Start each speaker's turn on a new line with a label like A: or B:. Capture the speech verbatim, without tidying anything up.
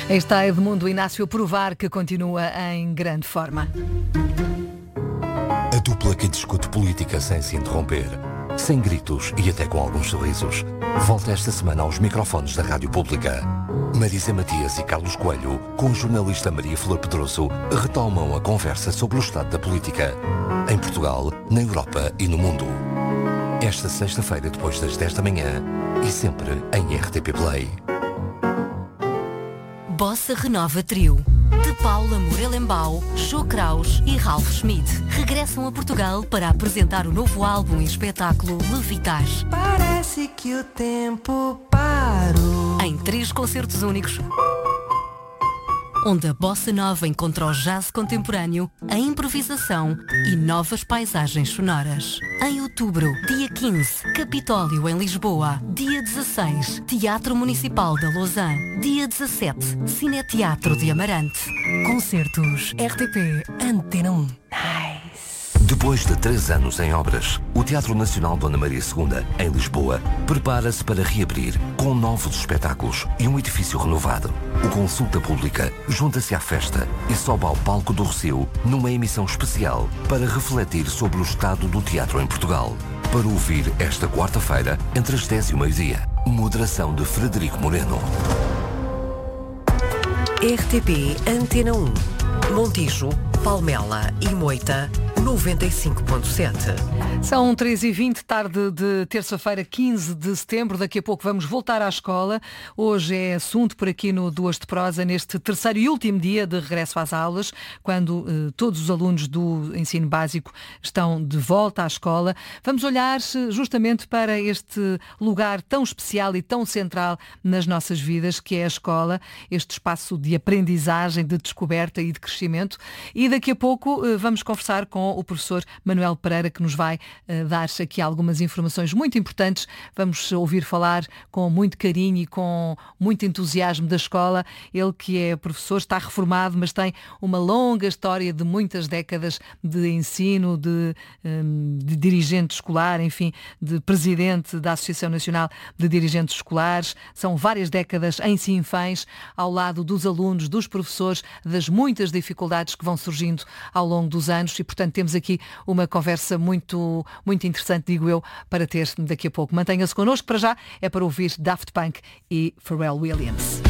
A: Aí está Edmundo Inácio a provar que continua em grande forma.
B: A dupla que discute política sem se interromper, sem gritos e até com alguns sorrisos, volta esta semana aos microfones da Rádio Pública. Marisa Matias e Carlos Coelho, com a jornalista Maria Flor Pedroso, retomam a conversa sobre o estado da política, em Portugal, na Europa e no mundo. Esta sexta-feira, depois das dez da manhã, e sempre em R T P Play.
C: Bossa Renova Trio, de Paula Morelembau, Jô Kraus e Ralph Schmidt, regressam a Portugal para apresentar o novo álbum e espetáculo Levitar.
D: Parece que o tempo parou.
C: Em três concertos únicos, onde a bossa nova encontra o jazz contemporâneo, a improvisação e novas paisagens sonoras. Em outubro, dia quinze, Capitólio em Lisboa. Dia dezasseis, Teatro Municipal da Lausanne. Dia dezassete, Cineteatro de Amarante. Concertos R T P Antena um.
B: Depois de três anos em obras, o Teatro Nacional Dona Maria segunda, em Lisboa, prepara-se para reabrir com novos espetáculos e um edifício renovado. O Consulta Pública junta-se à festa e sobe ao palco do Rossio numa emissão especial para refletir sobre o estado do teatro em Portugal. Para ouvir esta quarta-feira, entre as dez e o meio-dia. Moderação de Frederico Moreno.
E: R T P Antena um. Montijo, Palmela e Moita, noventa e cinco ponto sete.
A: São três e vinte, tarde de terça-feira, quinze de setembro. Daqui a pouco vamos voltar à escola. Hoje é assunto por aqui no Duas de Prosa, neste terceiro e último dia de regresso às aulas, quando eh, todos os alunos do ensino básico estão de volta à escola. Vamos olhar justamente para este lugar tão especial e tão central nas nossas vidas, que é a escola, este espaço de aprendizagem, de descoberta e de crescimento. E daqui a pouco eh, vamos conversar com o professor Manuel Pereira, que nos vai uh, dar aqui algumas informações muito importantes. Vamos ouvir falar com muito carinho e com muito entusiasmo da escola. Ele que é professor, está reformado, mas tem uma longa história de muitas décadas de ensino, de, um, de dirigente escolar, enfim, de presidente da Associação Nacional de Dirigentes Escolares. São várias décadas em Sinfãs, ao lado dos alunos, dos professores, das muitas dificuldades que vão surgindo ao longo dos anos e, portanto, temos aqui uma conversa muito, muito interessante, digo eu, para ter daqui a pouco. Mantenha-se connosco. Para já é para ouvir Daft Punk e Pharrell Williams.